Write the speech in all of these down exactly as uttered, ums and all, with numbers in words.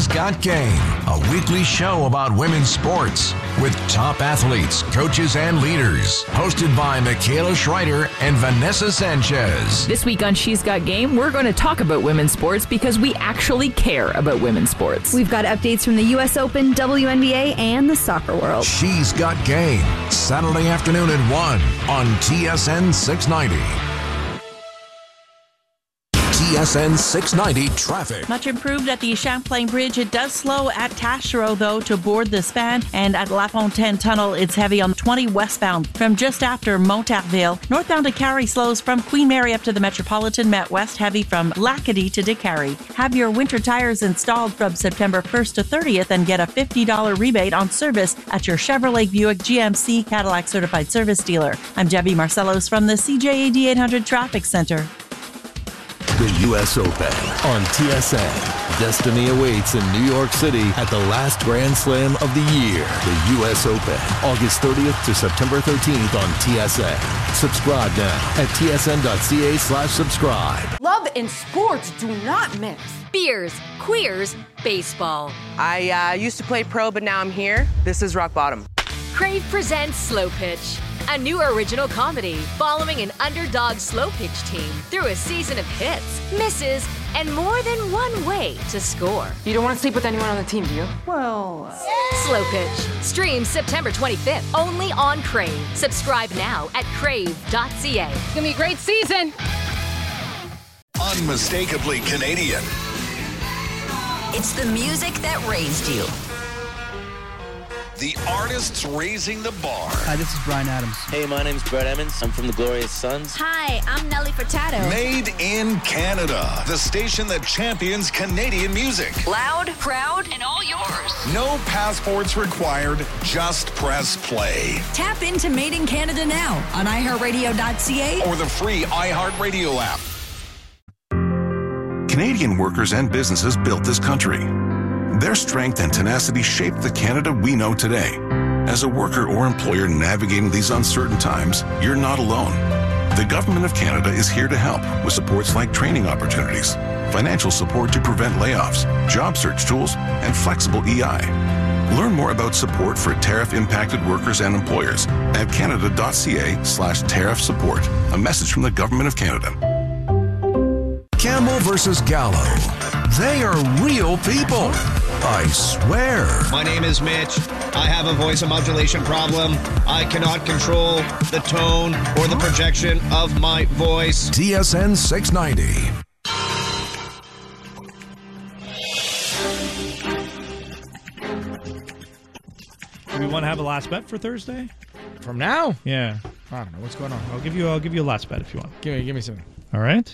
Got Game, a weekly show about women's sports with top athletes, coaches, and leaders. Hosted by Michaela Schreider and Vanessa Sanchez. This week on She's Got Game, we're going to talk about women's sports because we actually care about women's sports. We've got updates from the U S Open, W N B A, and the soccer world. She's Got Game, Saturday afternoon at one on T S N six ninety. T S N six ninety traffic. Much improved at the Champlain Bridge. It does slow at Taschereau, though, to board the span. And at La Fontaine Tunnel, it's heavy on twenty westbound from just after Montarville. Northbound to Carrie slows from Queen Mary up to the Metropolitan. Met West heavy from Lackady to DeCarry. Have your winter tires installed from September first to thirtieth and get a fifty dollars rebate on service at your Chevrolet, Buick, G M C, Cadillac Certified Service Dealer. I'm Debbie Marcellos from the C J A D eight hundred Traffic Center. The U S Open on T S N. Destiny awaits in New York City at the last Grand Slam of the year. The U S Open, August thirtieth to September thirteenth on T S N. Subscribe now at tsn.ca slash subscribe. Love and sports do not mix. Beers, queers, baseball. I uh, used to play pro, but now I'm here. This is rock bottom. Crave presents Slow Pitch, a new original comedy following an underdog slow pitch team through a season of hits, misses, and more than one way to score. You don't want to sleep with anyone on the team, do you? Well... Uh... Slow Pitch. Streams September twenty-fifth, only on Crave. Subscribe now at crave dot c a. It's going to be a great season. Unmistakably Canadian. It's the music that raised you. The artists raising the bar. Hi, this is Bryan Adams. Hey, my name's Brett Emmons. I'm from the Glorious Sons. Hi, I'm Nelly Furtado. Made in Canada. The station that champions Canadian music. Loud, proud, and all yours. No passports required. Just press play. Tap into Made in Canada now on i heart radio dot c a or the free iHeartRadio app. Canadian workers and businesses built this country. Their strength and tenacity shaped the Canada we know today. As a worker or employer navigating these uncertain times, you're not alone. The Government of Canada is here to help with supports like training opportunities, financial support to prevent layoffs, job search tools, and flexible E I. Learn more about support for tariff-impacted workers and employers at canada.ca slash tariff support. A message from the Government of Canada. Campbell versus Gallo. They are real people. I swear. My name is Mitch. I have a voice modulation problem. I cannot control the tone or the projection of my voice. T S N six ninety. Do we want to have a last bet for Thursday? From now? Yeah. I don't know. What's going on? I'll give you I'll give you a last bet if you want. Give me give me something. All right.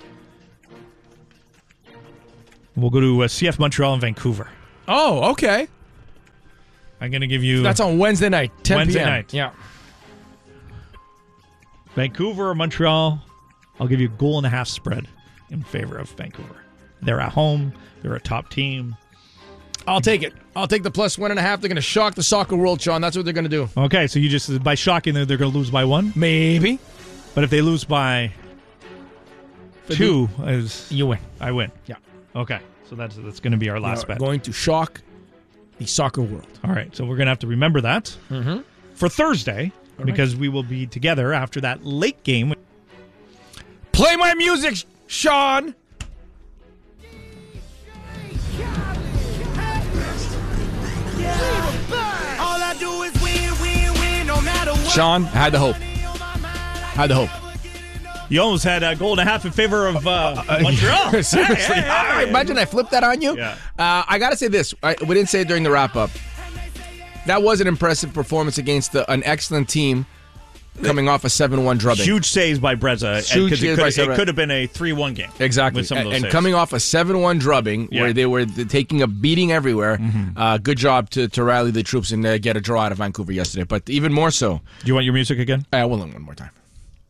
We'll go to uh, C F Montreal and Vancouver. Oh, okay. I'm going to give you... That's on Wednesday night, ten Wednesday p.m. night. Yeah. Vancouver or Montreal, I'll give you a goal and a half spread in favor of Vancouver. They're at home. They're a top team. I'll take it. I'll take the plus one and a half. They're going to shock the soccer world, Sean. That's what they're going to do. Okay, so you just... By shocking, they're, they're going to lose by one? Maybe. But if they lose by If two, is you win. I win. Yeah. Okay, so that's that's going to be our last You're bet. Going to shock the soccer world. All right, so we're going to have to remember that mm-hmm. for Thursday All because right. we will be together after that late game. Play my music, Sean. Sean, had the hope. Had the hope. You almost had a goal and a half in favor of uh, Montreal. Seriously. Hey, hey, hey, I, hey. imagine I flipped that on you. Yeah. Uh, I got to say this. I, we didn't say it during the wrap-up. That was an impressive performance against the, an excellent team coming off a seven one drubbing. Huge saves by Breza. Huge Because saves it, by could- Breza. it could have been a three one game. Exactly. With some of those and saves. coming off a seven one drubbing Yeah. where they were th- taking a beating everywhere, Mm-hmm. uh, good job to, to rally the troops and uh, get a draw out of Vancouver yesterday. But even more so. Do you want your music again? I will one more time.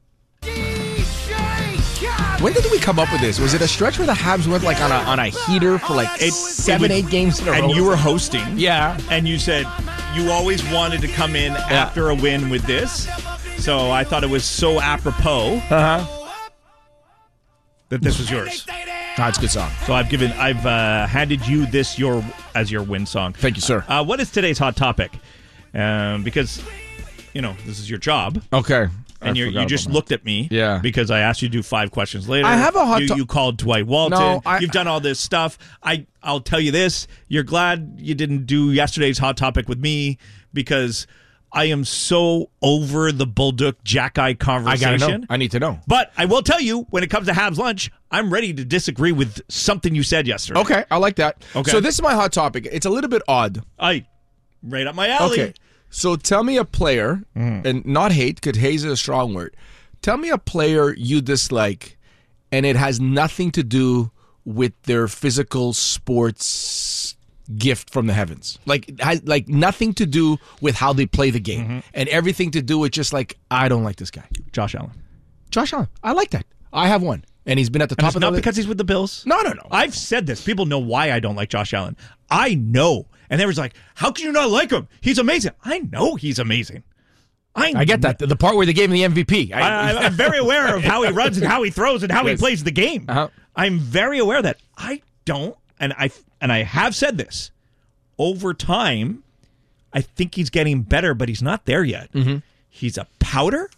When did we come up with this? Was it a stretch where the Habs went like on a on a heater for like eight, seven, it was- eight games in a row? And you were hosting. Yeah. And you said you always wanted to come in after a win with this. So I thought it was so apropos uh-huh. that this was yours. That's a good song. So I've given, I've uh, handed you this your as your win song. Thank you, sir. Uh, what is today's hot topic? Um, because, you know, this is your job. Okay. And you you just looked at me yeah. because I asked you to do five questions later. I have a hot you, to- you called Dwight Walton. No, I, You've done all this stuff. I, I'll tell you this. You're glad you didn't do yesterday's hot topic with me because I am so over the Bullduk Jack-Eye conversation. I gotta know. I need to know. But I will tell you, when it comes to Habs lunch, I'm ready to disagree with something you said yesterday. Okay, I like that. Okay. So this is my hot topic. It's a little bit odd. I, right up my alley. Okay. So tell me a player, Mm. and not hate, because hate is a strong word. Tell me a player you dislike, and it has nothing to do with their physical sports gift from the heavens. Like, it has like nothing to do with how they play the game, Mm-hmm. and everything to do with just like, I don't like this guy. Josh Allen. Josh Allen. I like that. I have one, and he's been at the And top it's of not the because he's with the Bills. No, no, no. I've said this. People know why I don't like Josh Allen. I know. And they was like, how can you not like him? He's amazing. I know he's amazing. I, I get that. The part where they gave him the M V P. I, I, I'm very aware of how he runs and how he throws and how Yes. he plays the game. Uh-huh. I'm very aware of that. I don't, and I and I have said this, over time, I think he's getting better, but he's not there yet. Mm-hmm. He's a powder.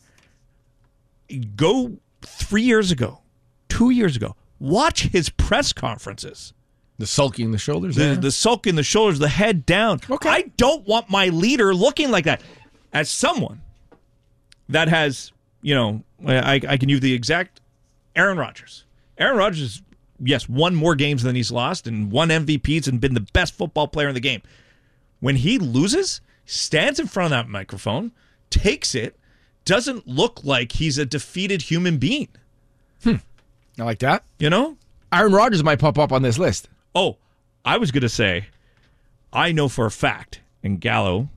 Go three years ago, two years ago, watch his press conferences. The sulking in the shoulders. The, yeah. the sulk in the shoulders, the head down. Okay. I don't want my leader looking like that. As someone that has, you know, I, I can use the exact Aaron Rodgers. Aaron Rodgers, yes, won more games than he's lost and won M V Ps and been the best football player in the game. When he loses, stands in front of that microphone, takes it, doesn't look like he's a defeated human being. Hmm. I like that. You know? Aaron Rodgers might pop up on this list. Oh, I was going to say, I know for a fact, and Gallo,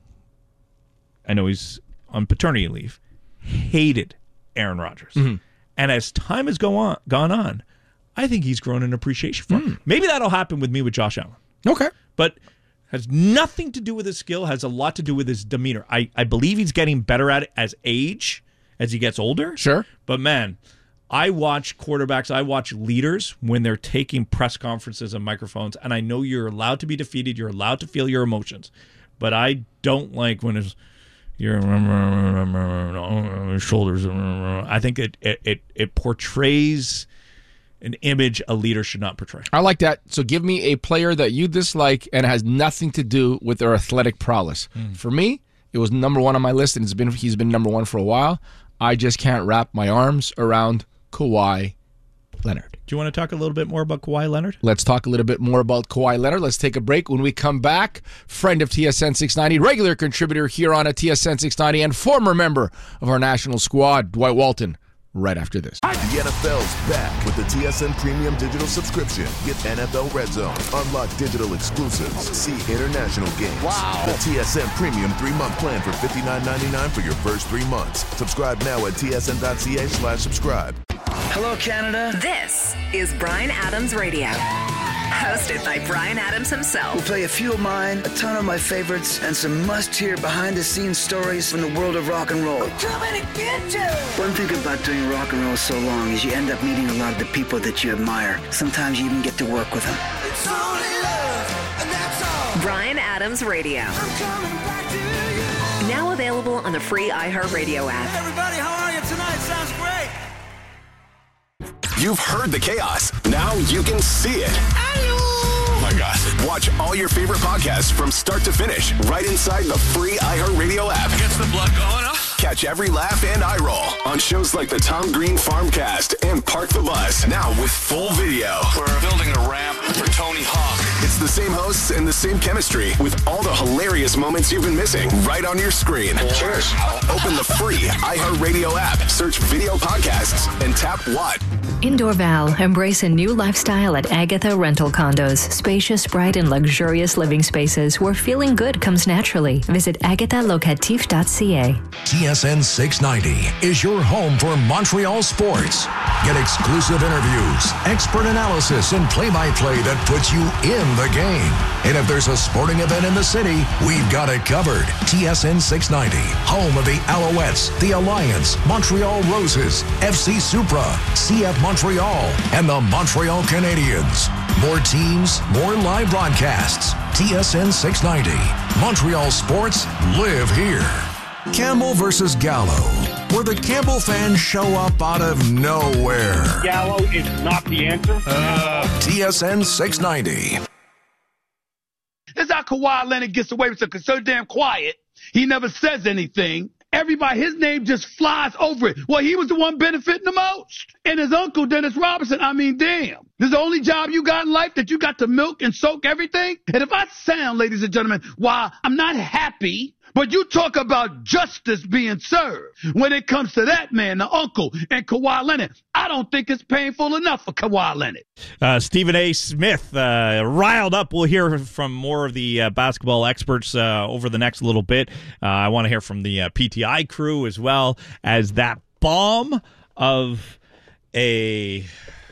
I know he's on paternity leave, hated Aaron Rodgers. Mm-hmm. And as time has go on, gone on, I think he's grown an appreciation for him. Maybe that'll happen with me with Josh Allen. Okay. But has nothing to do with his skill, has a lot to do with his demeanor. I, I believe he's getting better at it as age, as he gets older. Sure. But man, I watch quarterbacks, I watch leaders when they're taking press conferences and microphones, and I know you're allowed to be defeated, you're allowed to feel your emotions. But I don't like when it's your shoulders. I think it, it, it, it portrays an image a leader should not portray. I like that. So give me a player that you dislike and has nothing to do with their athletic prowess. Mm. For me, it was number one on my list, and it's been he's been number one for a while. I just can't wrap my arms around Kawhi Leonard. Do you want to talk a little bit more about Kawhi Leonard? Let's talk a little bit more about Kawhi Leonard. Let's take a break. When we come back, friend of T S N six ninety, regular contributor here on a T S N six ninety, and former member of our national squad, Dwight Walton, right after this. The N F L's back with the T S N Premium Digital subscription. Get N F L Red Zone, unlock digital exclusives, see international games. Wow. The T S N Premium three-month plan for fifty-nine ninety-nine for your first three months. Subscribe now at tsn.ca slash subscribe. Hello, Canada. This is Bryan Adams Radio. Hosted by Bryan Adams himself. We'll play a few of mine, a ton of my favorites, and some must-hear behind-the-scenes stories from the world of rock and roll. We're coming to get you! One thing about doing rock and roll so long is you end up meeting a lot of the people that you admire. Sometimes you even get to work with them. It's only love, and that's all. Bryan Adams Radio. I'm coming back to you. Now available on the free iHeartRadio app. Hey everybody, how are you tonight? Sounds great. You've heard the chaos. Now you can see it. Oh my God. Watch all your favorite podcasts from start to finish right inside the free iHeartRadio app. Gets the blood going, huh? Catch every laugh and eye roll on shows like the Tom Green Farmcast and Park the Bus. Now with full video. We're building a ramp for Tony Hawk. It's the same hosts and the same chemistry with all the hilarious moments you've been missing right on your screen. Cheers. Open the free iHeartRadio app, search video podcasts, and tap what? In Dorval, embrace a new lifestyle at Agatha Rental Condos. Spacious, bright, and luxurious living spaces where feeling good comes naturally. Visit agatha locatif dot c a. T S N six ninety is your home for Montreal sports. Get exclusive interviews, expert analysis, and play-by-play that puts you in the game. And if there's a sporting event in the city, we've got it covered. T S N six ninety, home of the Alouettes, the Alliance, Montreal Roses, F C Supra, C F Montreal, and the Montreal Canadiens. More teams, more live broadcasts. T S N six ninety. Montreal sports live here. Campbell versus Gallo, where the Campbell fans show up out of nowhere. Gallo is not the answer. Uh, T S N six ninety. This is how Kawhi Leonard gets away with something so damn quiet. He never says anything. Everybody, his name just flies over it. Well, he was the one benefiting the most. And his uncle, Dennis Robinson, I mean, damn. This is the only job you got in life that you got to milk and soak everything? And if I sound, ladies and gentlemen, while I'm not happy, but you talk about justice being served. When it comes to that man, the uncle, and Kawhi Leonard, I don't think it's painful enough for Kawhi Leonard. Uh, Stephen A. Smith, uh, riled up. We'll hear from more of the uh, basketball experts uh, over the next little bit. Uh, I want to hear from the uh, P T I crew as well as that bomb of a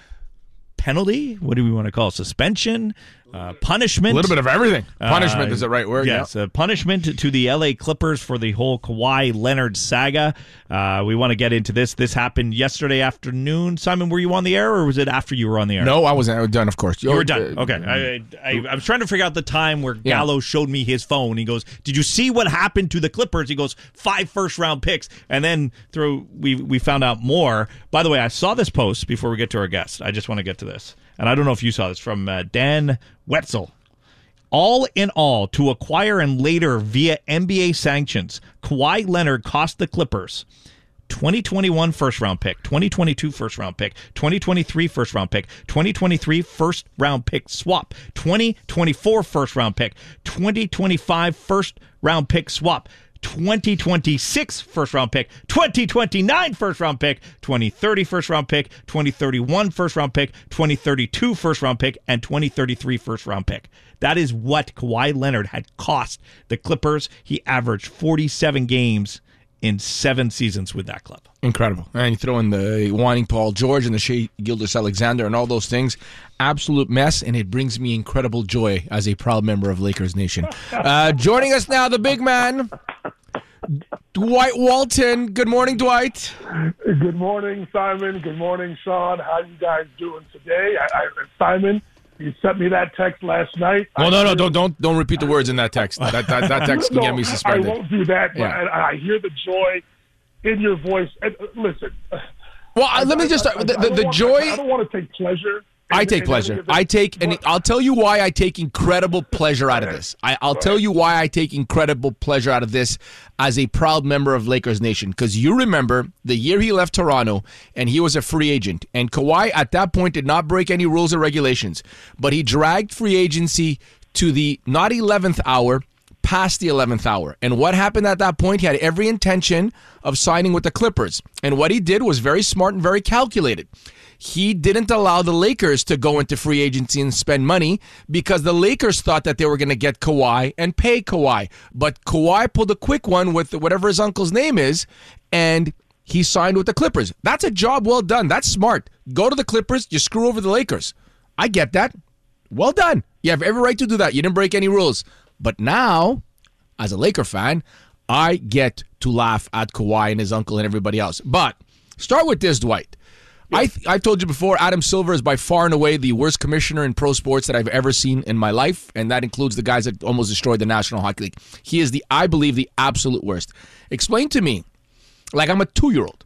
penalty. What do we want to call it? Suspension? Uh, punishment. A little bit of everything. Punishment uh, is the right word. Yes, yeah. uh, punishment to the L A Clippers for the whole Kawhi Leonard saga. Uh, we want to get into this. This happened yesterday afternoon. Simon, were you on the air or was it after you were on the air? No, I wasn't. I was done, of course. You were done. Okay. I, I, I was trying to figure out the time where Yeah. Gallo showed me his phone. He goes, "Did you see what happened to the Clippers?" He goes, five first round picks. And then through we we found out more. By the way, I saw this post before we get to our guest. I just want to get to this. And I don't know if you saw this from uh, Dan Wetzel. All in all, to acquire and later via N B A sanctions, Kawhi Leonard cost the Clippers twenty twenty-one first-round pick, twenty twenty-two first-round pick, twenty twenty-three first-round pick, twenty twenty-three first-round pick swap, twenty twenty-four first-round pick, twenty twenty-five first-round pick swap, twenty twenty-six first-round pick, twenty twenty-nine first-round pick, twenty thirty first-round pick, twenty thirty-one first-round pick, twenty thirty-two first-round pick, and twenty thirty-three first-round pick. That is what Kawhi Leonard had cost the Clippers. He averaged forty-seven games in seven seasons with that club. Incredible. And you throw in the wanting Paul George and the Shea Gilgeous-Alexander and all those things. Absolute mess, and it brings me incredible joy as a proud member of Lakers Nation. Uh, joining us now, the big man, Dwight Walton. Good morning, Dwight. Good morning, Simon. Good morning, Sean. How you guys doing today? I, I, Simon, you sent me that text last night. Well, I no, no, hear, don't, don't, don't repeat the words in that text. That, that, that text can no, get me suspended. I won't do that. But Yeah. I, I hear the joy in your voice. And uh, listen. Well, I, let me just I, I, the, I the, don't the want, joy. I don't want to take pleasure. I in- take in pleasure. any of this, I take, and but- I'll tell you why I take incredible pleasure out of this. I, I'll tell you why I take incredible pleasure out of this as a proud member of Lakers Nation. Because you remember the year he left Toronto and he was a free agent. And Kawhi at that point did not break any rules or regulations. But he dragged free agency to the not eleventh hour, past the eleventh hour. And what happened at that point? He had every intention of signing with the Clippers. And what he did was very smart and very calculated. He didn't allow the Lakers to go into free agency and spend money because the Lakers thought that they were going to get Kawhi and pay Kawhi. But Kawhi pulled a quick one with whatever his uncle's name is, and he signed with the Clippers. That's a job well done. That's smart. Go to the Clippers, you screw over the Lakers. I get that. Well done. You have every right to do that. You didn't break any rules. But now, as a Laker fan, I get to laugh at Kawhi and his uncle and everybody else. But start with this, Dwight. I th- I've told you before, Adam Silver is by far and away the worst commissioner in pro sports that I've ever seen in my life, and that includes the guys that almost destroyed the National Hockey League. He is the, I believe, the absolute worst. Explain to me, like I'm a two-year-old,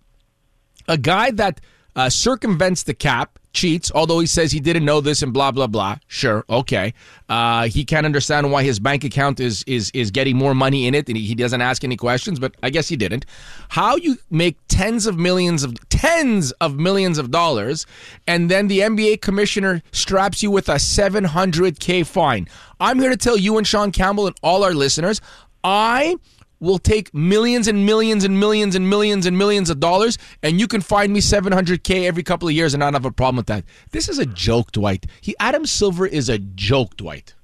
a guy that uh, circumvents the cap, cheats, although he says he didn't know this and blah, blah, blah. Sure, okay. Uh, he can't understand why his bank account is is is getting more money in it, and he, he doesn't ask any questions, but I guess he didn't. How you make tens of millions of tens of millions of dollars, and then the N B A commissioner straps you with a seven hundred K fine. I'm here to tell you and Sean Campbell and all our listeners, I will take millions and millions and millions and millions and millions of dollars, and you can find me seven hundred K every couple of years and not have a problem with that. This is a joke, Dwight. He Adam Silver is a joke, Dwight.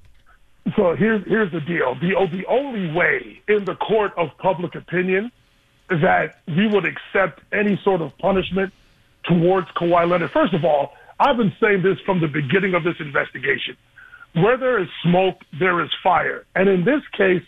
So here's here's the deal. The the only way in the court of public opinion that we would accept any sort of punishment towards Kawhi Leonard. First of all, I've been saying this from the beginning of this investigation. where there is smoke, there is fire. And in this case,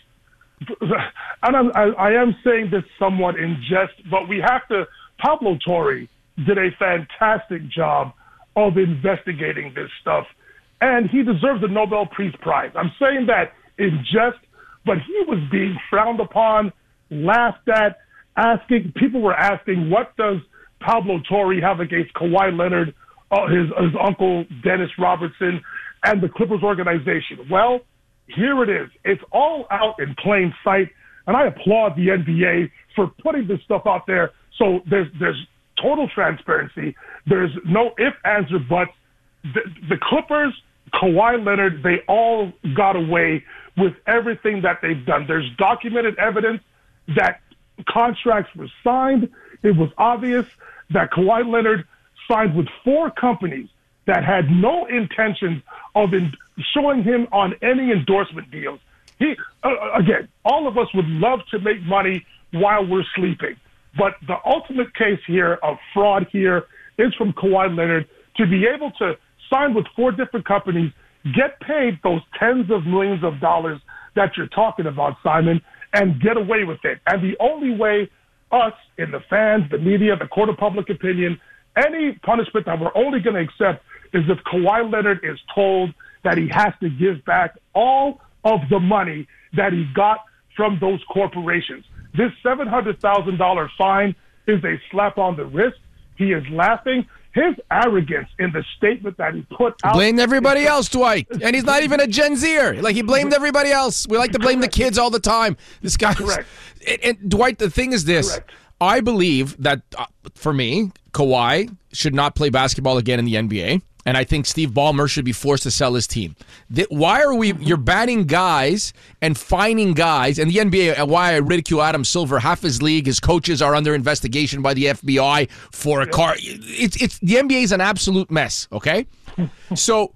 and I'm, I, I am saying this somewhat in jest, but we have to, Pablo Torre did a fantastic job of investigating this stuff, and he deserves the Nobel Peace Prize. I'm saying that in jest, but he was being frowned upon, laughed at, asking, people were asking, what does Pablo Torre have against Kawhi Leonard, uh, his, his uncle Dennis Robertson, and the Clippers organization? Well, here it is. It's all out in plain sight, and I applaud the N B A for putting this stuff out there. So there's there's total transparency. There's no ifs, ands, or buts. The, the Clippers, Kawhi Leonard, they all got away with everything that they've done. There's documented evidence that contracts were signed. It was obvious that Kawhi Leonard signed with four companies that had no intentions of in showing him on any endorsement deals. He, uh, again, all of us would love to make money while we're sleeping. But the ultimate case here of fraud here is from Kawhi Leonard to be able to sign with four different companies, get paid those tens of millions of dollars that you're talking about, Simon, and get away with it. And the only way us, in the fans, the media, the court of public opinion, any punishment that we're only going to accept is if Kawhi Leonard is told that he has to give back all of the money that he got from those corporations. This seven hundred thousand dollars fine is a slap on the wrist. He is laughing. His arrogance in the statement that he put out. Blamed everybody else, Dwight. And he's not even a Gen Zer. Like, he blamed everybody else. We like to blame Correct. the kids all the time. This guy. Correct. And, and Dwight, the thing is this. Correct. I believe that, uh, for me, Kawhi should not play basketball again in the N B A. And I think Steve Ballmer should be forced to sell his team. The, why are we, you're banning guys and fining guys, and the N B A, why I ridicule Adam Silver, half his league, his coaches are under investigation by the F B I for a car. It's, it's, the N B A is an absolute mess, okay? So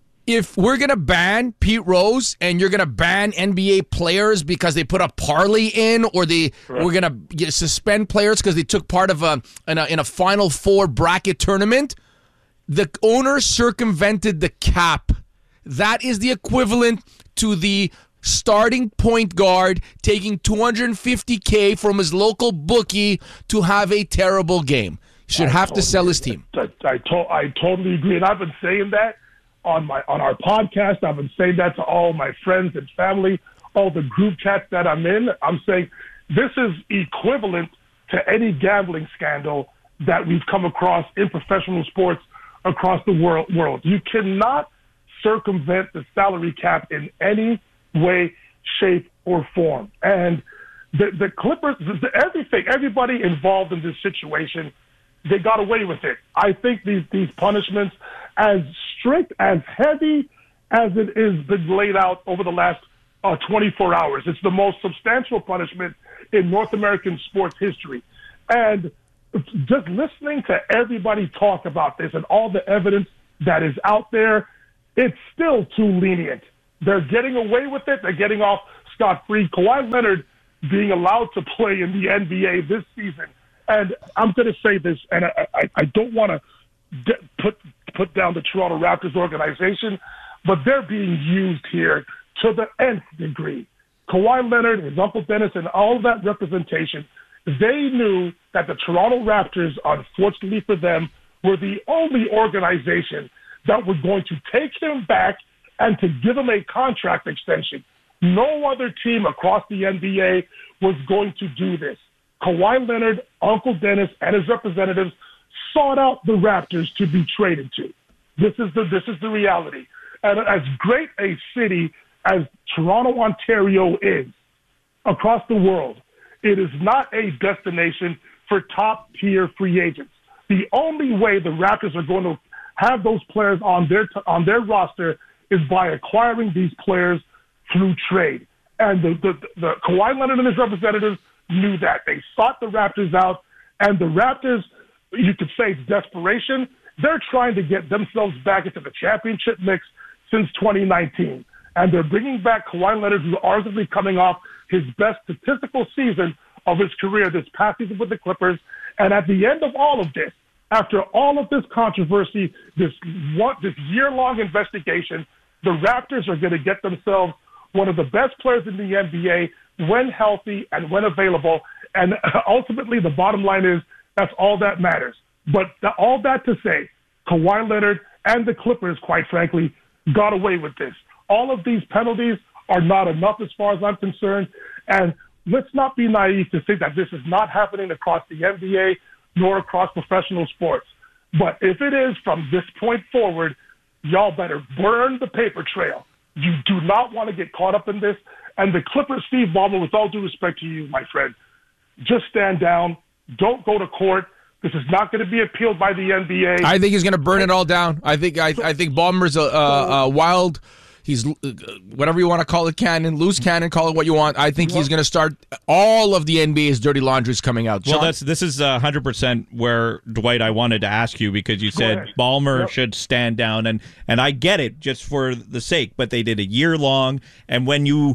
if we're going to ban Pete Rose and you're going to ban N B A players because they put a parlay in, or they right. we're going to suspend players because they took part of a in, a in a Final Four bracket tournament, the owner circumvented the cap. That is the equivalent to the starting point guard taking two hundred fifty thousand from his local bookie to have a terrible game. Should I have totally, to sell his team. I, I, to, I totally agree, and I've been saying that on my on our podcast. I've been saying that to all my friends and family, all the group chats that I'm in. I'm saying this is equivalent to any gambling scandal that we've come across in professional sports across the world. world. You cannot circumvent the salary cap in any way, shape, or form. And the, the Clippers, the, everything, everybody involved in this situation, they got away with it. I think these, these punishments, as strict, as heavy as it is been laid out over the last uh, twenty-four hours, it's the most substantial punishment in North American sports history. And just listening to everybody talk about this and all the evidence that is out there, it's still too lenient. They're getting away with it. They're getting off scot-free. Kawhi Leonard being allowed to play in the N B A this season. And I'm going to say this, and I, I, I don't want to de- put put down the Toronto Raptors organization, but they're being used here to the nth degree. Kawhi Leonard, his Uncle Dennis, and all of that representation, they knew that the Toronto Raptors, unfortunately for them, were the only organization that was going to take him back and to give him a contract extension. No other team across the N B A was going to do this. Kawhi Leonard, Uncle Dennis, and his representatives sought out the Raptors to be traded to. This is the this is the reality. And as great a city as Toronto, Ontario is across the world, it is not a destination for top-tier free agents. The only way the Raptors are going to have those players on their on their roster is by acquiring these players through trade. And the, the, the Kawhi Leonard and his representatives knew that. They sought the Raptors out, and the Raptors, you could say it's desperation. They're trying to get themselves back into the championship mix since twenty nineteen. And they're bringing back Kawhi Leonard, who's arguably coming off his best statistical season of his career this past season with the Clippers. And at the end of all of this, after all of this controversy, this one, this year-long investigation, the Raptors are going to get themselves one of the best players in the N B A when healthy and when available. And ultimately, the bottom line is that's all that matters. But the, all that to say, Kawhi Leonard and the Clippers, quite frankly, got away with this. All of these penalties are not enough as far as I'm concerned. And let's not be naive to think that this is not happening across the N B A nor across professional sports. But if it is from this point forward, y'all better burn the paper trail. You do not want to get caught up in this. And the Clippers, Steve Ballmer, with all due respect to you, my friend, just stand down. Don't go to court. This is not going to be appealed by the N B A. I think he's going to burn it all down. I think I, I think Ballmer's a, a, a wild. He's whatever you want to call it, cannon, loose cannon, call it what you want. I think he's going to start all of the N B A's dirty laundries coming out. Sean? Well, that's this is one hundred percent where, Dwight, I wanted to ask you because you said Ballmer yep. should stand down, and, and I get it just for the sake, but they did a year long, and when you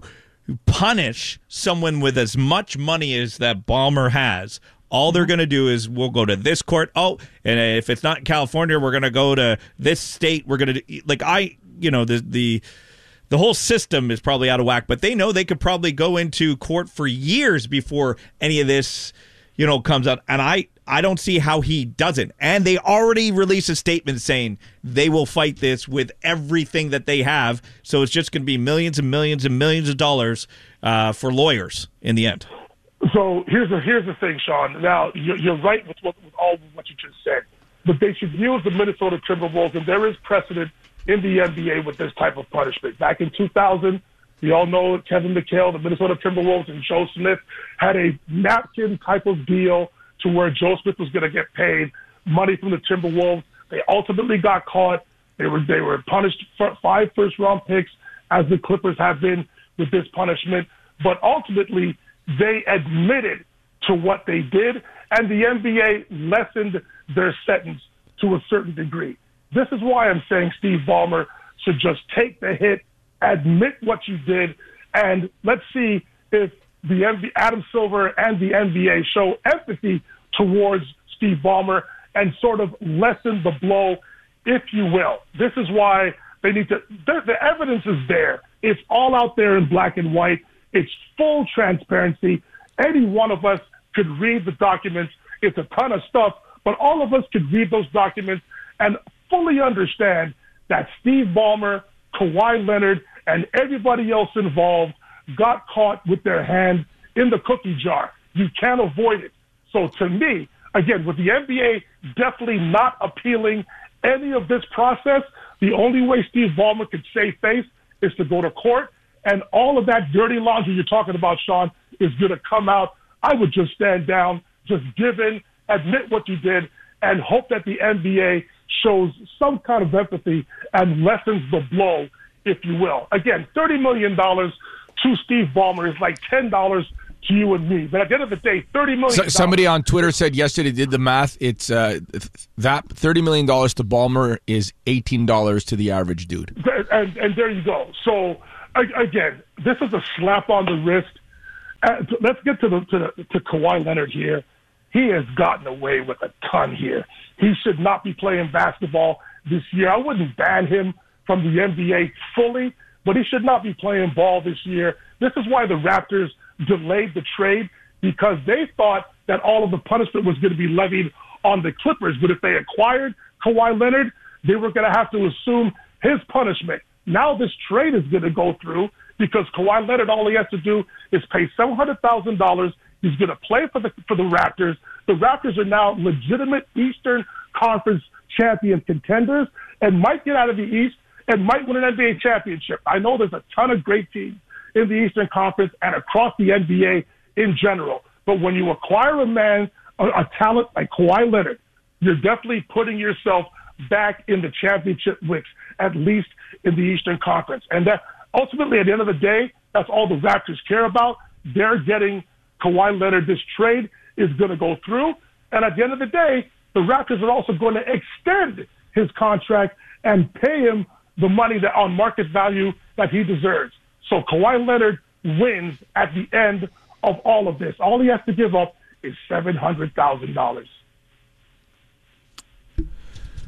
punish someone with as much money as that Ballmer has, all they're going to do is we'll go to this court. Oh, and if it's not California, we're going to go to this state. We're going to like I, you know, the the the whole system is probably out of whack. But they know they could probably go into court for years before any of this, you know, comes out. And I I don't see how he doesn't. And they already released a statement saying they will fight this with everything that they have. So it's just going to be millions and millions and millions of dollars uh, for lawyers in the end. So here's the here's the thing, Sean. Now you're, you're right with, what, with all of what you just said, but they should use the Minnesota Timberwolves, and there is precedent in the N B A with this type of punishment. Back in two thousand, we all know Kevin McHale, the Minnesota Timberwolves, and Joe Smith had a napkin type of deal to where Joe Smith was going to get paid money from the Timberwolves. They ultimately got caught. They were they were punished for five first round picks, as the Clippers have been with this punishment, but ultimately they admitted to what they did, and the N B A lessened their sentence to a certain degree. This is why I'm saying Steve Ballmer should just take the hit, admit what you did, and let's see if the N B A, Adam Silver and the N B A show empathy towards Steve Ballmer and sort of lessen the blow, if you will. This is why they need to – the evidence is there. It's all out there in black and white. It's full transparency. Any one of us could read the documents. It's a ton of stuff, but all of us could read those documents and fully understand that Steve Ballmer, Kawhi Leonard, and everybody else involved got caught with their hand in the cookie jar. You can't avoid it. So to me, again, with the N B A definitely not appealing any of this process, the only way Steve Ballmer could save face is to go to court. And all of that dirty laundry you're talking about, Sean, is going to come out. I would just stand down, just give in, admit what you did, and hope that the N B A shows some kind of empathy and lessens the blow, if you will. Again, thirty million dollars to Steve Ballmer is like ten dollars to you and me. But at the end of the day, thirty million dollars. So, somebody on Twitter said yesterday, did the math. It's uh, that thirty million dollars to Ballmer is eighteen dollars to the average dude. And, and there you go. So, again, this is a slap on the wrist. Uh, let's get to the, to the to Kawhi Leonard here. He has gotten away with a ton here. He should not be playing basketball this year. I wouldn't ban him from the N B A fully, but he should not be playing ball this year. This is why the Raptors delayed the trade, because they thought that all of the punishment was going to be levied on the Clippers. But if they acquired Kawhi Leonard, they were going to have to assume his punishment. Now this trade is going to go through because Kawhi Leonard, all he has to do is pay seven hundred thousand dollars. He's going to play for the for the Raptors. The Raptors are now legitimate Eastern Conference champion contenders and might get out of the East and might win an N B A championship. I know there's a ton of great teams in the Eastern Conference and across the N B A in general. But when you acquire a man, a, a talent like Kawhi Leonard, you're definitely putting yourself back in the championship mix, at least in the Eastern Conference. And that ultimately, at the end of the day, that's all the Raptors care about. They're getting Kawhi Leonard. This trade is going to go through. And at the end of the day, the Raptors are also going to extend his contract and pay him the money that on market value that he deserves. So Kawhi Leonard wins at the end of all of this. All he has to give up is seven hundred thousand dollars.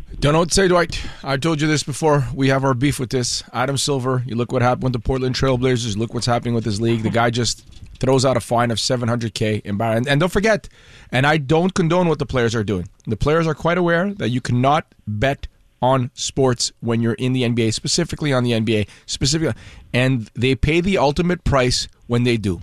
Don't know what to say, Dwight. I told you this before. We have our beef with this. Adam Silver, you look what happened with the Portland Trailblazers. Look what's happening with his league. The guy just throws out a fine of seven hundred K. And, and don't forget, and I don't condone what the players are doing. The players are quite aware that you cannot bet on sports when you're in the N B A, specifically on the N B A, specifically, and they pay the ultimate price when they do.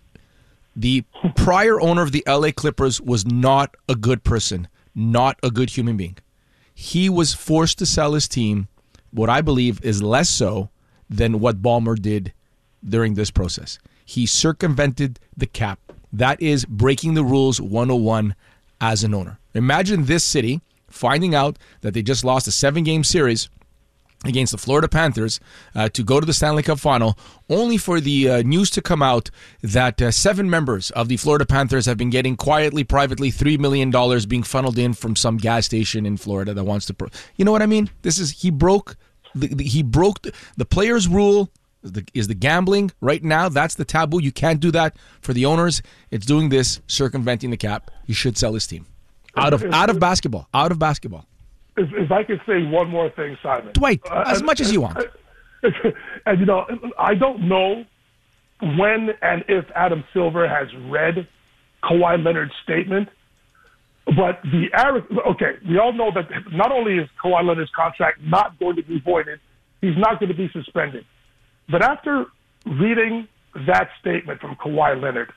The prior owner of the L A Clippers was not a good person, not a good human being. He was forced to sell his team, what I believe is less so than what Ballmer did during this process. He circumvented the cap. That is breaking the rules one oh one as an owner. Imagine this city finding out that they just lost a seven-game series against the Florida Panthers uh, to go to the Stanley Cup Final, only for the uh, news to come out that uh, seven members of the Florida Panthers have been getting quietly, privately, three million dollars being funneled in from some gas station in Florida that wants to... Pro- you know what I mean? This is... He broke the, the, he broke the, the players' rule the, is the gambling. Right now, that's the taboo. You can't do that for the owners. It's doing this, circumventing the cap. He should sell his team. Out of, out of basketball. Out of basketball. If, if I could say one more thing, Simon. Dwight, uh, as much as you want. And, you know, I don't know when and if Adam Silver has read Kawhi Leonard's statement, but the okay, we all know that not only is Kawhi Leonard's contract not going to be voided, he's not going to be suspended. But after reading that statement from Kawhi Leonard,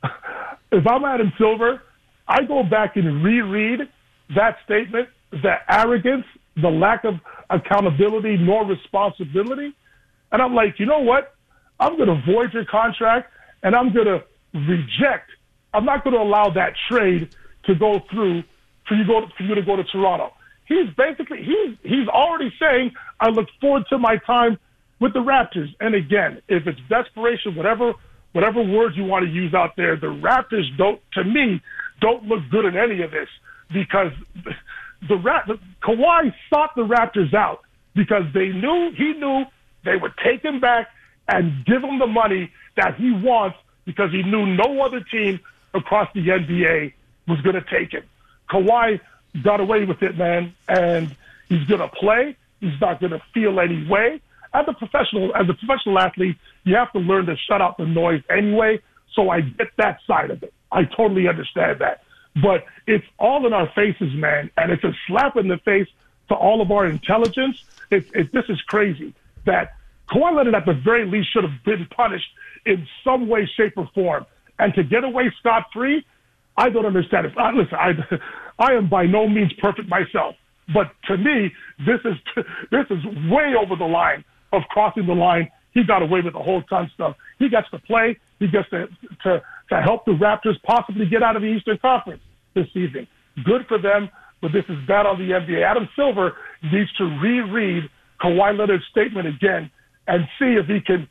if I'm Adam Silver, I go back and reread that statement, the arrogance, the lack of accountability nor responsibility. And I'm like, you know what? I'm going to void your contract and I'm going to reject. I'm not going to allow that trade to go through for you, go, for you to go to Toronto. He's basically, he's, he's already saying, I look forward to my time with the Raptors. And again, if it's desperation, whatever, whatever words you want to use out there, the Raptors don't, to me, don't look good in any of this because the Ra- Kawhi sought the Raptors out because they knew, he knew they would take him back and give him the money that he wants because he knew no other team across the N B A was going to take him. Kawhi got away with it, man, and he's going to play. He's not going to feel any way. As a professional, as a professional athlete, you have to learn to shut out the noise anyway. So I get that side of it. I totally understand that. But it's all in our faces, man, and it's a slap in the face to all of our intelligence. It, it, this is crazy that Kawhi Leonard at the very least should have been punished in some way, shape, or form. And to get away scot-free, I don't understand it. I, listen, I, I am by no means perfect myself, but to me, this is this is way over the line of crossing the line. He got away with the whole ton of stuff. He gets to play. He gets to, to to help the Raptors possibly get out of the Eastern Conference this season. Good for them, but this is bad on the N B A. Adam Silver needs to reread Kawhi Leonard's statement again and see if he can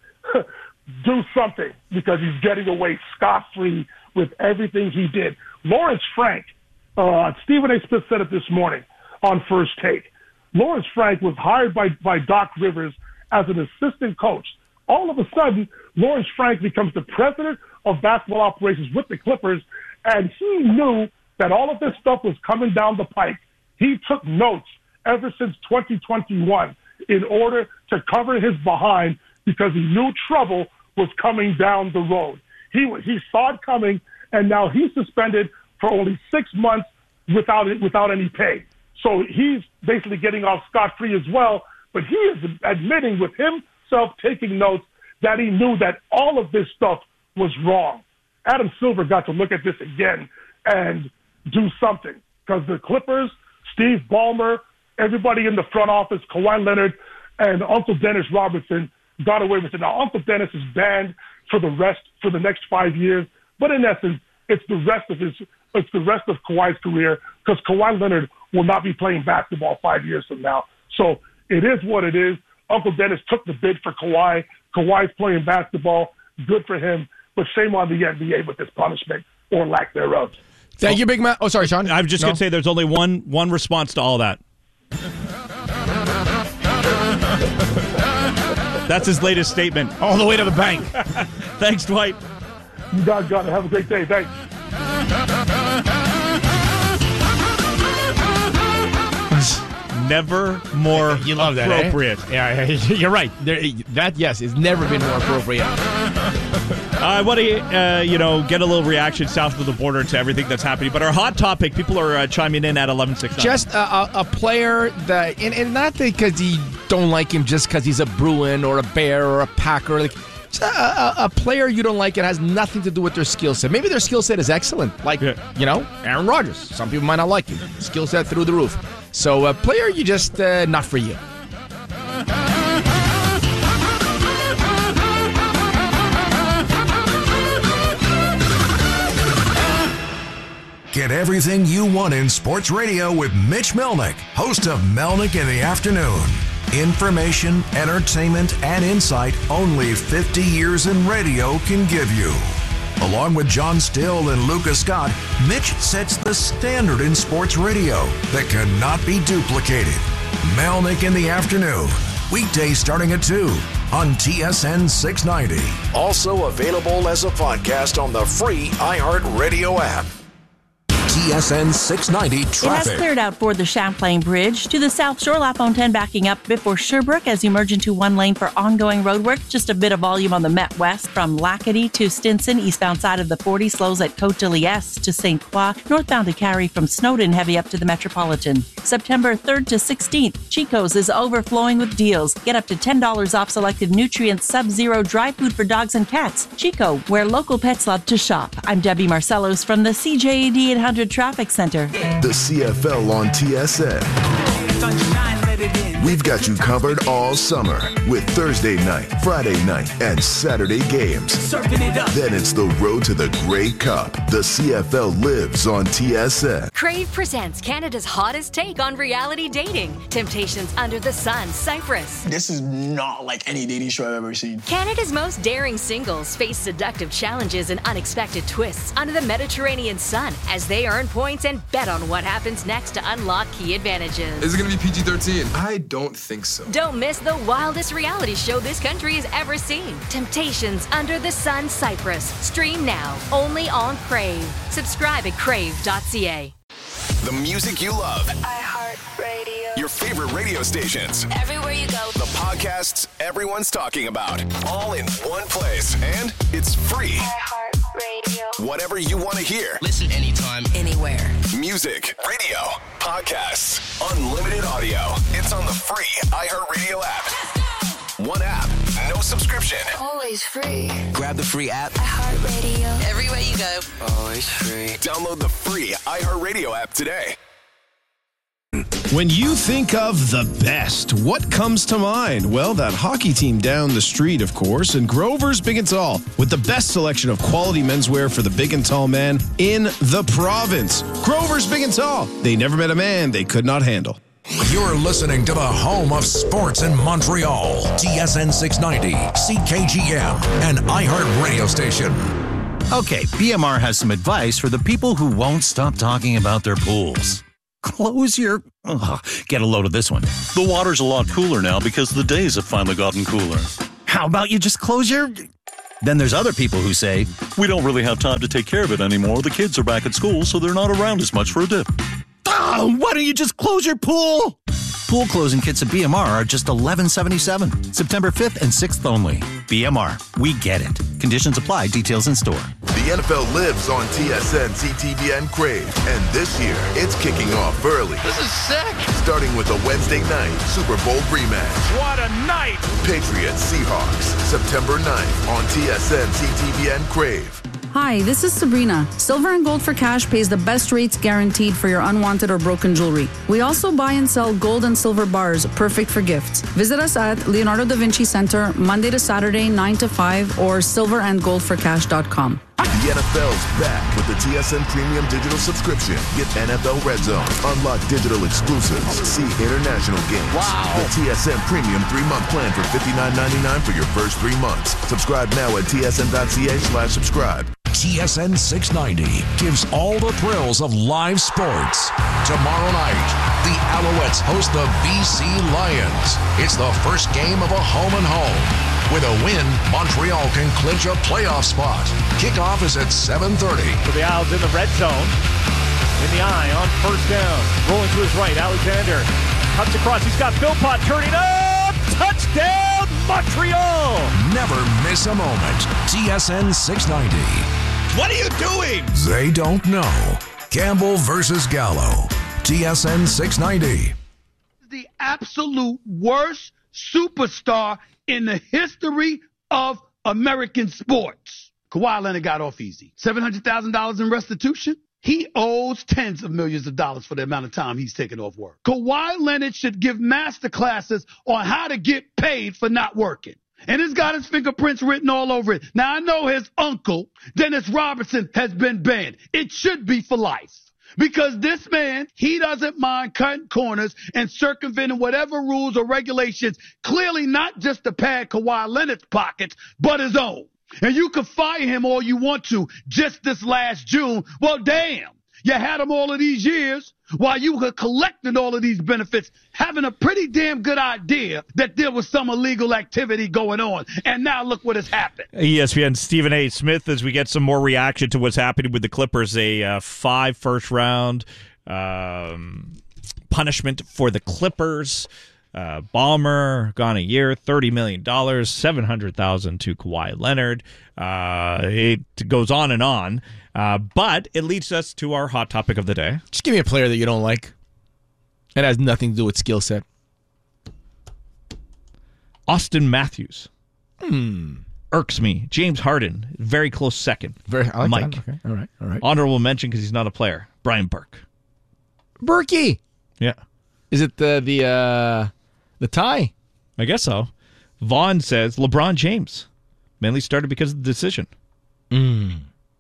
do something because he's getting away scot-free with everything he did. Lawrence Frank, uh, Stephen A. Smith said it this morning on First Take. Lawrence Frank was hired by, by Doc Rivers as an assistant coach. All of a sudden, Lawrence Frank becomes the president of basketball operations with the Clippers, and he knew that all of this stuff was coming down the pike. He took notes ever since twenty twenty-one in order to cover his behind because he knew trouble was coming down the road. He he saw it coming, and now he's suspended for only six months without it, without any pay. So he's basically getting off scot-free as well, but he is admitting with himself taking notes that he knew that all of this stuff was wrong. Adam Silver got to look at this again and do something because the Clippers, Steve Ballmer, everybody in the front office, Kawhi Leonard, and Uncle Dennis Robertson got away with it. Now, Uncle Dennis is banned for the rest for the next five years, but in essence, it's the rest of his it's the rest of Kawhi's career because Kawhi Leonard will not be playing basketball five years from now. So it is what it is. Uncle Dennis took the bid for Kawhi. Kawhi's playing basketball. Good for him. But shame on the N B A with this punishment or lack thereof. Thank you, Big Man. Oh, sorry, Sean. I was just no? going to say there's only one one response to all that. That's his latest statement. All the way to the bank. Thanks, Dwight. You guys got it. Have a great day. Thanks. never more you love that, appropriate. Eh? Yeah, you're right. There, that, yes, has never been more appropriate. I want to, uh, you know, get a little reaction south of the border to everything that's happening. But our hot topic, people are uh, chiming in at eleven sixty-nine. Just a, a, a player that, and, and not because you don't like him just because he's a Bruin or a Bear or a Packer. Like, just a, a, a player you don't like, it has nothing to do with their skill set. Maybe their skill set is excellent. Like, yeah. you know, Aaron Rodgers. Some people might not like him. Skill set through the roof. So a player you just, uh, not for you. Get everything you want in sports radio with Mitch Melnick, host of Melnick in the Afternoon. Information, entertainment, and insight only fifty years in radio can give you. Along with John Still and Lucas Scott, Mitch sets the standard in sports radio that cannot be duplicated. Melnick in the Afternoon, weekdays starting at two on T S N six ninety. Also available as a podcast on the free iHeartRadio app. T S N six ninety traffic. It has cleared out for the Champlain Bridge to the South Shore. LaFontaine backing up before Sherbrooke as you merge into one lane for ongoing road work. Just a bit of volume on the Met West from Lacadie to Stinson. Eastbound side of the forty slows at Côte de Liesse to Saint Croix. Northbound to Cary from Snowden heavy up to the Metropolitan. September third to sixteenth, Chico's is overflowing with deals. Get up to ten dollars off selected nutrient Sub-Zero dry food for dogs and cats. Chico, where local pets love to shop. I'm Debbie Marcellos from the C J A D eight hundred Traffic Center. The C F L on T S N. We've got you covered all summer with Thursday night, Friday night, and Saturday games. Then it's the road to the Grey Cup. The C F L lives on T S N. Crave presents Canada's hottest take on reality dating. Temptations Under the Sun, Cyprus. This is not like any dating show I've ever seen. Canada's most daring singles face seductive challenges and unexpected twists under the Mediterranean sun as they earn points and bet on what happens next to unlock key advantages. Is it going to be P G thirteen? I don't think so. Don't miss the wildest reality show this country has ever seen. Temptations Under the Sun, Cyprus. Stream now, only on Crave. Subscribe at crave dot c a. The music you love. iHeartRadio. Your favorite radio stations. Everywhere you go. The podcasts everyone's talking about. All in one place. And it's free. iHeartRadio. Whatever you want to hear. Listen anytime, anywhere. Music, radio, podcasts, unlimited audio. It's on the free iHeartRadio app. One app, no subscription. Always free. Grab the free app. iHeartRadio. Everywhere you go. Always free. Download the free iHeartRadio app today. When you think of the best, what comes to mind? Well, that hockey team down the street, of course, and Grover's Big and Tall, with the best selection of quality menswear for the big and tall man in the province. Grover's Big and Tall. They never met a man they could not handle. You're listening to the home of sports in Montreal. T S N six ninety, C K G M, and iHeart radio station. Okay, B M R has some advice for the people who won't stop talking about their pools. Close your... Ugh, get a load of this one. The water's a lot cooler now because the days have finally gotten cooler. How about you just close your... Then there's other people who say, we don't really have time to take care of it anymore. The kids are back at school, so they're not around as much for a dip. Oh, why don't you just close your pool? Pool closing kits at B M R are just eleven seventy-seven. September fifth and sixth only. B M R, we get it. Conditions apply. Details in store. The N F L lives on T S N, C T V, and Crave. And this year, it's kicking off early. This is sick. Starting with a Wednesday night Super Bowl rematch. What a night. Patriots Seahawks, September ninth on T S N, C T V, and Crave. Hi, this is Sabrina. Silver and Gold for Cash pays the best rates guaranteed for your unwanted or broken jewelry. We also buy and sell gold and silver bars, perfect for gifts. Visit us at Leonardo da Vinci Center, Monday to Saturday, nine to five, or silver and gold for cash dot com. The N F L's back with the T S N Premium Digital Subscription. Get N F L Red Zone, unlock digital exclusives, see international games. Wow. The T S N Premium three-month plan for fifty-nine ninety-nine for your first three months. Subscribe now at T S N dot C A slash subscribe. T S N six ninety gives all the thrills of live sports. Tomorrow night, the Alouettes host the B C Lions. It's the first game of a home and home. With a win, Montreal can clinch a playoff spot. Kickoff is at seven thirty. For the Owls in the red zone. In the eye on first down. Rolling to his right, Alexander Cuts across. He's got Philpott turning up. Touchdown, Montreal. Never miss a moment. T S N six ninety. What are you doing? They don't know. Campbell versus Gallo. T S N six ninety. The absolute worst superstar in the history of American sports. Kawhi Leonard got off easy. seven hundred thousand dollars in restitution? He owes tens of millions of dollars for the amount of time he's taken off work. Kawhi Leonard should give master classes on how to get paid for not working. And it's got his fingerprints written all over it. Now, I know his uncle, Dennis Robertson, has been banned. It should be for life. Because this man, he doesn't mind cutting corners and circumventing whatever rules or regulations, clearly not just to pad Kawhi Leonard's pockets, but his own. And you can fire him all you want to just this last June. Well, damn, you had him all of these years while you were collecting all of these benefits, having a pretty damn good idea that there was some illegal activity going on. And now look what has happened. E S P N Stephen A. Smith, as we get some more reaction to what's happening with the Clippers, a uh, five first round um, punishment for the Clippers. Uh, Ballmer gone a year, thirty million dollars, seven hundred thousand dollars to Kawhi Leonard. Uh, it goes on and on. Uh, but it leads us to our hot topic of the day. Just give me a player that you don't like. It has nothing to do with skill set. Austin Matthews. Hmm. Irks me. James Harden, very close second. Very, I like Mike. that. Okay. All right. All right. Honorable mention because he's not a player. Brian Burke. Berkey. Yeah. Is it the the uh, the tie? I guess so. Vaughn says LeBron James. Mainly started because of the decision. Mm.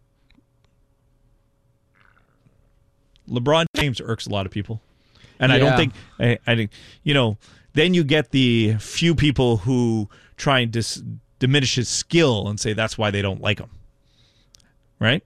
LeBron James irks a lot of people. And I Yeah. don't think, I, I think, you know, then you get the few people who try and dis, diminish his skill and say that's why they don't like him. Right?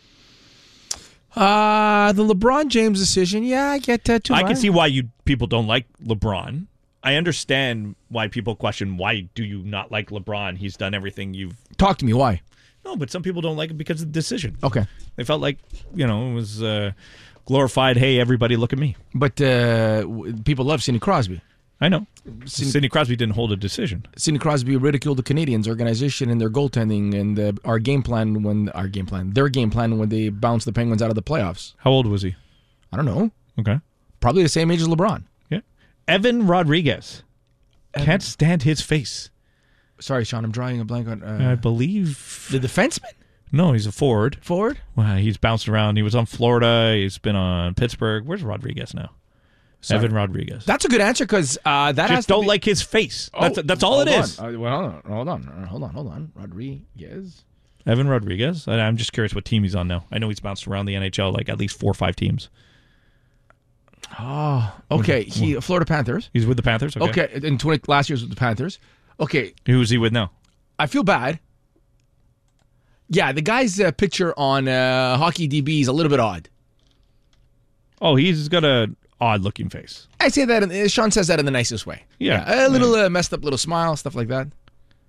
Uh, the LeBron James decision, yeah, I get that too. I can see why you people don't like LeBron. I understand why people question, why do you not like LeBron? He's done everything you've... Talk to me, why? No, but some people don't like it because of the decision. Okay. They felt like, you know, it was uh, glorified, hey, everybody look at me. But uh, w- people love Sidney Crosby. I know. Sidney, Sidney Crosby didn't hold a decision. Sidney Crosby ridiculed the Canadians organization and their goaltending and uh, our game plan when our game plan, their game plan when they bounced the Penguins out of the playoffs. How old was he? I don't know. Okay. Probably the same age as LeBron. Yeah. Evan Rodriguez. Evan. Can't stand his face. Sorry, Sean, I'm drawing a blank on... Uh, I believe... The defenseman? No, he's a forward. Forward? Well, he's bounced around. He was on Florida. He's been on Pittsburgh. Where's Rodriguez now? Sorry. Evan Rodriguez. That's a good answer because uh, that Just has to don't be... like his face. Oh, that's that's all it hold is. on. Uh, well, hold on, hold on, hold on, hold on. Rodriguez. Evan Rodriguez. I- I'm just curious what team he's on now. I know he's bounced around the N H L like at least four or five teams. Oh, okay. He Florida Panthers. He's with the Panthers. Okay. Okay, in twenty last year's with the Panthers. Okay, Who's he with now? I feel bad. Yeah, the guy's uh, picture on uh, Hockey D B is a little bit odd. Oh, he's got a odd looking face. I say that. In, Sean says that in the nicest way. Yeah. a little uh, messed up, little smile, stuff like that.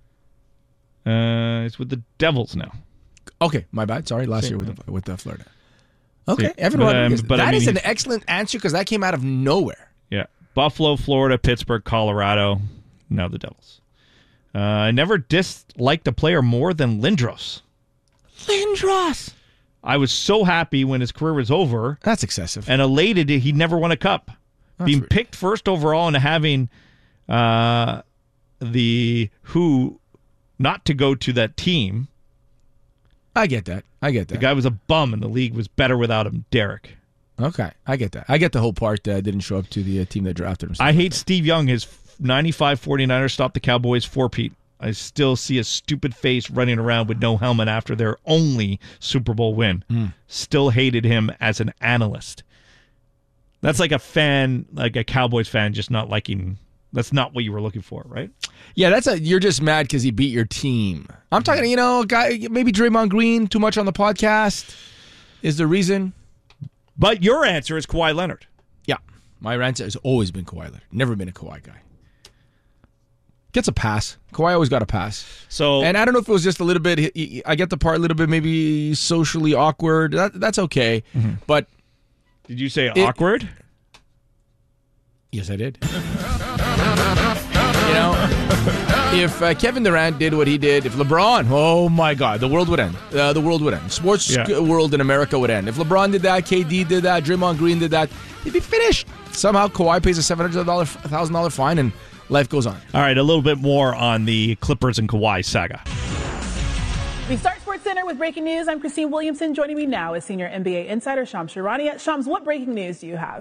Uh, it's with the Devils now. Okay, my bad. Sorry, last See, year with the, with the Florida. Okay, See, Evan but, um, Rodriguez. but That I mean, is an he's- excellent answer because that came out of nowhere. Yeah. Buffalo, Florida, Pittsburgh, Colorado. Now the Devils. Uh, I never disliked a player more than Lindros. Lindros. I was so happy when his career was over. That's excessive. And elated he never won a cup. That's Being weird. picked first overall and having uh, the who not to go to that team. I get that. I get that. The guy was a bum and the league was better without him. Derek. Okay, I get that. I get the whole part that didn't show up to the uh, team that drafted him. I hate Steve Young. His ninety-five 49ers stopped the Cowboys four-peat. I still see a stupid face running around with no helmet after their only Super Bowl win. Mm. Still hated him as an analyst. That's like a fan, like a Cowboys fan, just not liking. That's not what you were looking for, right? Yeah, that's a. You're just mad because he beat your team. I'm talking, you know, guy. Maybe Draymond Green too much on the podcast is the reason. But your answer is Kawhi Leonard. Yeah, my answer has always been Kawhi Leonard. Never been a Kawhi guy. Gets a pass. Kawhi always got a pass. So, and I don't know if it was just a little bit. I get the part a little bit maybe socially awkward. That, that's okay. Mm-hmm. But did you say it, awkward? Yes, I did. You know, if uh, Kevin Durant did what he did, if LeBron, oh my God, the world would end. Uh, the world would end. Sports Yeah. world in America would end. If LeBron did that, K D did that, Draymond Green did that, he'd be finished. Somehow Kawhi pays a seven hundred thousand dollars fine and life goes on. All right, a little bit more on the Clippers and Kawhi saga. We start Sports Center with breaking news. I'm Christine Williamson. Joining me now is senior N B A insider Shams Charania. Shams, what breaking news do you have?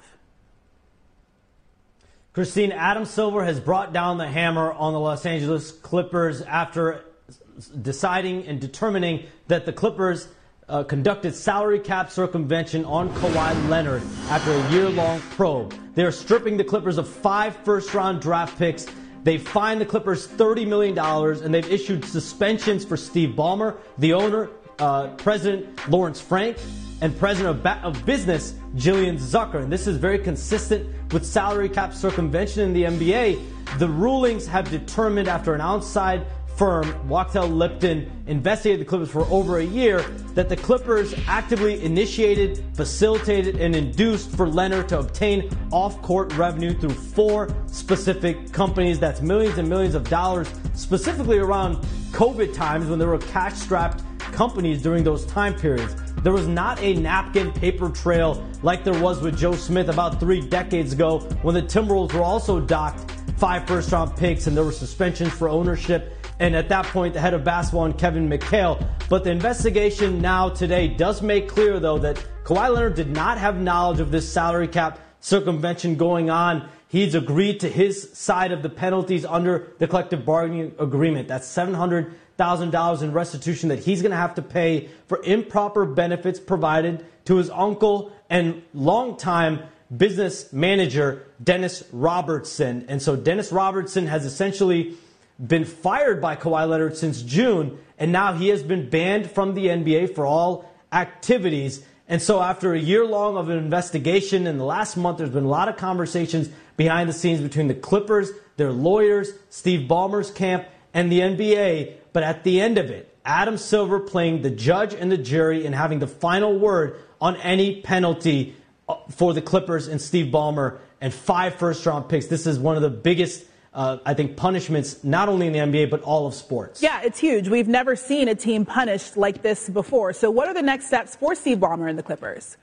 Christine, Adam Silver has brought down the hammer on the Los Angeles Clippers after deciding and determining that the Clippers uh, conducted salary cap circumvention on Kawhi Leonard after a year-long probe. They're stripping the Clippers of five first-round draft picks. They fined the Clippers thirty million dollars, and they've issued suspensions for Steve Ballmer, the owner, uh, President Lawrence Frank, and President of, ba- of Business, Jillian Zucker. And this is very consistent with salary cap circumvention in the N B A. The rulings have determined after an outside firm, Wachtell Lipton, investigated the Clippers for over a year, that the Clippers actively initiated, facilitated, and induced for Leonard to obtain off-court revenue through four specific companies. That's millions and millions of dollars, specifically around COVID times when there were cash-strapped companies during those time periods. There was not a napkin paper trail like there was with Joe Smith about three decades ago when the Timberwolves were also docked five first-round picks and there were suspensions for ownership. And at that point, the head of basketball, and Kevin McHale. But the investigation now today does make clear, though, that Kawhi Leonard did not have knowledge of this salary cap circumvention going on. He's agreed to his side of the penalties under the collective bargaining agreement. That's seven hundred thousand dollars in restitution that he's going to have to pay for improper benefits provided to his uncle and longtime business manager, Dennis Robertson. And so Dennis Robertson has essentially been fired by Kawhi Leonard since June, and now he has been banned from the N B A for all activities. And so after a year long of an investigation, in the last month, there's been a lot of conversations behind the scenes between the Clippers, their lawyers, Steve Ballmer's camp, and the N B A. But at the end of it, Adam Silver playing the judge and the jury and having the final word on any penalty for the Clippers and Steve Ballmer and five first-round picks. This is one of the biggest Uh, I think punishments, not only in the N B A, but all of sports. Yeah, it's huge. We've never seen a team punished like this before. So what are the next steps for Steve Ballmer and the Clippers?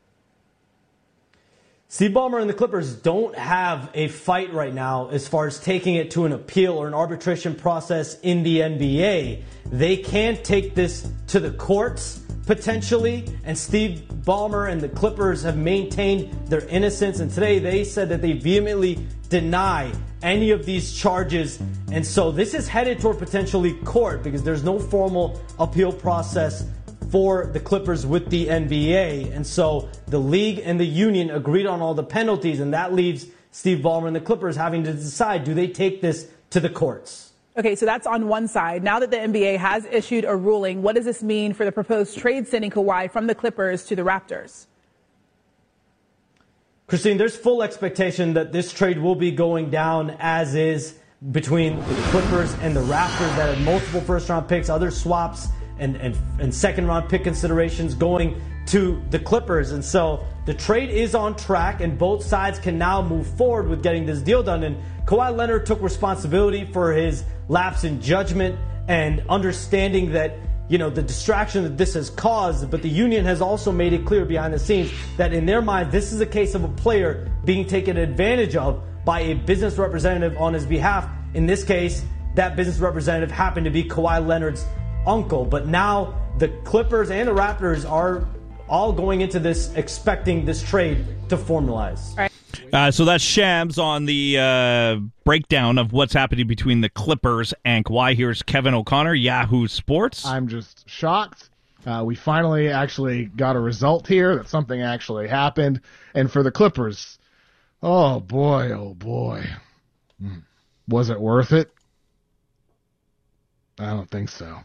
Steve Ballmer and the Clippers don't have a fight right now as far as taking it to an appeal or an arbitration process in the N B A. They can take this to the courts, potentially, and Steve Ballmer and the Clippers have maintained their innocence, and today they said that they vehemently deny any of these charges. And so this is headed toward potentially court because there's no formal appeal process for the Clippers with the N B A. And so the league and the union agreed on all the penalties, and that leaves Steve Ballmer and the Clippers having to decide, do they take this to the courts? Okay, so that's on one side. Now that the N B A has issued a ruling, what does this mean for the proposed trade sending Kawhi from the Clippers to the Raptors? Christine, there's full expectation that this trade will be going down as is between the Clippers and the Raptors that had multiple first-round picks, other swaps, and, and, and second-round pick considerations going to the Clippers. And so the trade is on track, and both sides can now move forward with getting this deal done. And Kawhi Leonard took responsibility for his lapse in judgment and understanding that, you know, the distraction that this has caused, but the union has also made it clear behind the scenes that in their mind, this is a case of a player being taken advantage of by a business representative on his behalf. In this case, that business representative happened to be Kawhi Leonard's uncle. But now the Clippers and the Raptors are all going into this expecting this trade to formalize. All right. Uh, so that's Shams on the uh, breakdown of what's happening between the Clippers and Kawhi. Here's Kevin O'Connor, Yahoo Sports. I'm just shocked. Uh, we finally actually got a result here, that something actually happened. And for the Clippers, oh boy, oh boy. Was it worth it? I don't think so.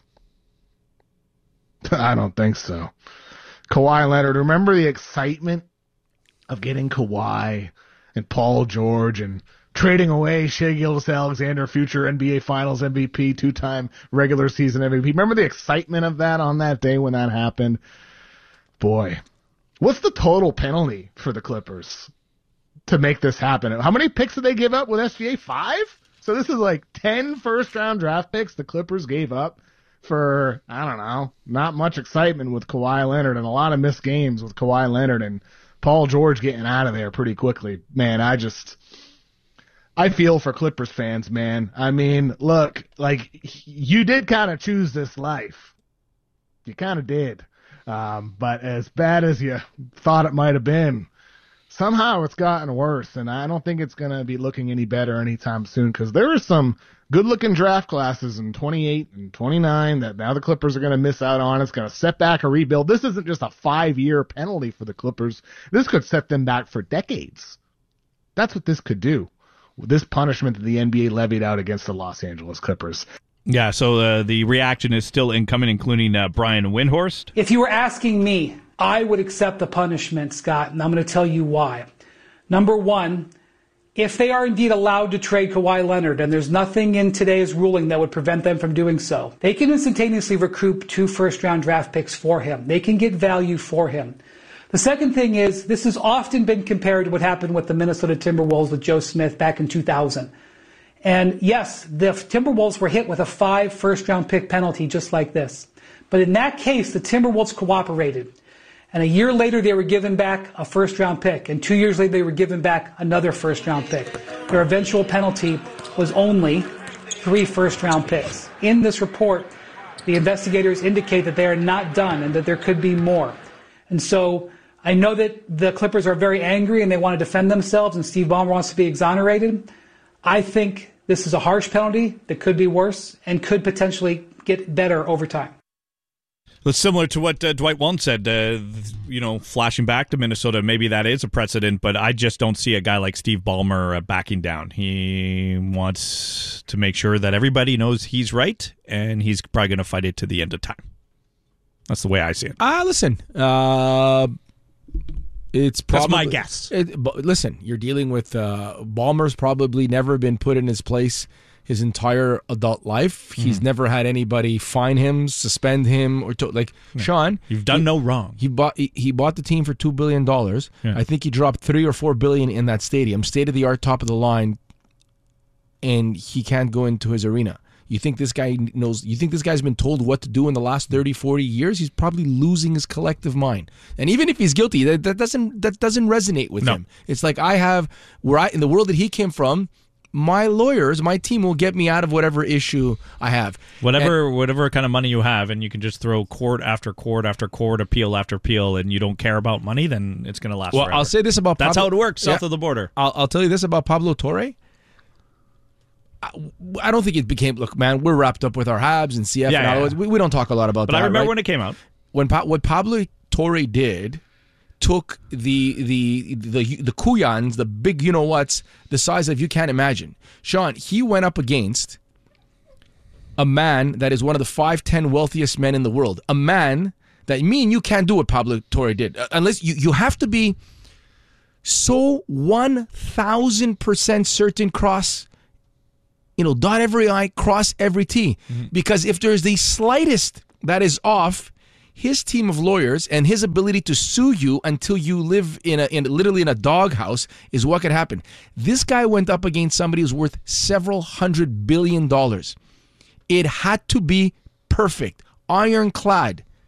I don't think so. Kawhi Leonard, remember the excitement of getting Kawhi and Paul George and trading away Shai Gilgeous-Alexander, future N B A Finals M V P, two-time regular season M V P. Remember the excitement of that on that day when that happened? Boy, what's the total penalty for the Clippers? to make this happen. How many picks did they give up with S G A? Five? So this is like ten first-round draft picks the Clippers gave up for, I don't know, not much excitement with Kawhi Leonard and a lot of missed games with Kawhi Leonard and Paul George getting out of there pretty quickly. Man, I just, I feel for Clippers fans, man. I mean, look, like, you did kind of choose this life. You kind of did. Um, but as bad as you thought it might have been, somehow it's gotten worse, and I don't think it's going to be looking any better anytime soon because there are some good-looking draft classes in twenty-eight and twenty-nine that now the Clippers are going to miss out on. It's going to set back a rebuild. This isn't just a five-year penalty for the Clippers. This could set them back for decades. That's what this could do. This punishment that the N B A levied out against the Los Angeles Clippers. Yeah, so uh, the reaction is still incoming, including uh, Brian Windhorst. If you were asking me, I would accept the punishment, Scott, and I'm going to tell you why. Number one, if they are indeed allowed to trade Kawhi Leonard, and there's nothing in today's ruling that would prevent them from doing so, they can instantaneously recoup two first-round draft picks for him. They can get value for him. The second thing is, this has often been compared to what happened with the Minnesota Timberwolves with Joe Smith back in two thousand. And yes, the Timberwolves were hit with a five first-round pick penalty just like this. But in that case, the Timberwolves cooperated. And a year later, they were given back a first-round pick. And two years later, they were given back another first-round pick. Their eventual penalty was only three first-round picks. In this report, the investigators indicate that they are not done and that there could be more. And so I know that the Clippers are very angry and they want to defend themselves, and Steve Ballmer wants to be exonerated. I think this is a harsh penalty that could be worse and could potentially get better over time. It's similar to what uh, Dwight Walton said, uh, you know, flashing back to Minnesota. Maybe that is a precedent, but I just don't see a guy like Steve Ballmer uh, backing down. He wants to make sure that everybody knows he's right, and he's probably going to fight it to the end of time. That's the way I see it. Ah, uh, listen, uh, it's probably, that's my guess. It, but listen, you're dealing with uh, Ballmer's probably never been put in his place his entire adult life. Mm-hmm. He's never had anybody fine him, suspend him, or to, like yeah. Sean. You've done he, no wrong. He bought he, he bought the team for two billion dollars. Yeah. I think he dropped three or four billion in that stadium, state of the art, top of the line, and he can't go into his arena. You think this guy knows? You think this guy's been told what to do in the last thirty, forty years? He's probably losing his collective mind. And even if he's guilty, that, that doesn't that doesn't resonate with no. him. It's like I have where I in the world that he came from. My lawyers, my team will get me out of whatever issue I have. Whatever and, whatever kind of money you have, and you can just throw court after court after court, appeal after appeal, and you don't care about money, then it's going to last well, forever. I'll say this about That's Pablo, how it works south yeah, of the border. I'll, I'll tell you this about Pablo Torre. I, I don't think it became, look, man, we're wrapped up with our Habs and C F yeah, and all yeah. those. We, we don't talk a lot about but that, But I remember right? when it came out. When What Pablo Torre did took the the the the Kuyans, the big you know what's, the size of you can't imagine. Sean, he went up against a man that is one of the five, ten wealthiest men in the world. A man that me and you can't do what Pablo Torre did. Uh, unless you, you have to be so one thousand percent certain, cross, you know, dot every I, cross every T. Mm-hmm. Because if there's the slightest that is off, his team of lawyers and his ability to sue you until you live in a in literally in a doghouse is what could happen. This guy went up against somebody who's worth several hundred billion dollars. It had to be perfect, ironclad.